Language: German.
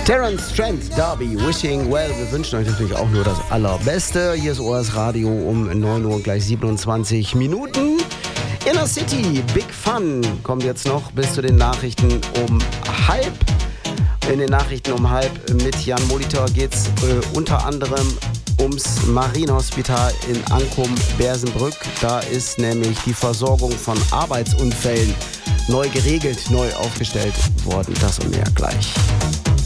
Terence Trent D'Arby, Wishing Well. Wir wünschen euch natürlich auch nur das Allerbeste. Hier ist ORS Radio um 9 Uhr gleich 27 Minuten. Inner City, Big Fun kommt jetzt noch bis zu den Nachrichten um halb. In den Nachrichten um halb mit Jan Molitor geht es unter anderem ums Marienhospital in Ankum-Bersenbrück. Da ist nämlich die Versorgung von Arbeitsunfällen neu geregelt, neu aufgestellt worden. Das und mehr gleich.